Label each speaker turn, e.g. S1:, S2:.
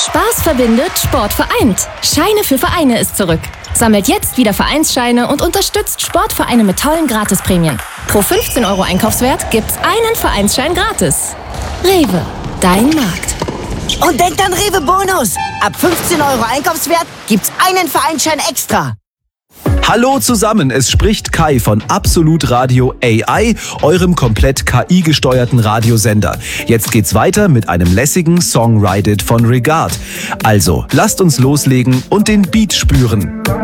S1: Spaß verbindet, Sport vereint. Scheine für Vereine ist zurück. Sammelt jetzt wieder Vereinsscheine und unterstützt Sportvereine mit tollen Gratisprämien. Pro 15 € Einkaufswert gibt's einen Vereinsschein gratis. Rewe, dein Markt.
S2: Und denkt an Rewe Bonus. Ab 15 € Einkaufswert gibt's einen Vereinsschein extra.
S3: Hallo zusammen, es spricht Kai von Absolut Radio AI, eurem komplett KI-gesteuerten Radiosender. Jetzt geht's weiter mit einem lässigen Song Ride It von Regard. Also, lasst uns loslegen und den Beat spüren.